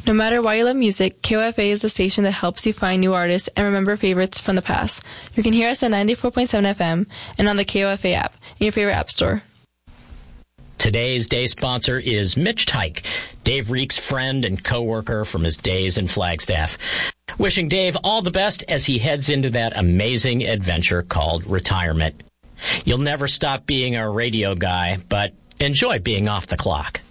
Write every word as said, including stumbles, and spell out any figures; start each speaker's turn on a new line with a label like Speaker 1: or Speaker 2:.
Speaker 1: No matter why you love music, K O F A is the station that helps you find new artists and remember favorites from the past. You can hear us at ninety-four point seven F M and on the K O F A app in your favorite app store.
Speaker 2: Today's day sponsor is Mitch Tyke, Dave Reek's friend and co-worker from his days in Flagstaff. Wishing Dave all the best as he heads into that amazing adventure called retirement. You'll never stop being a radio guy, but enjoy being off the clock.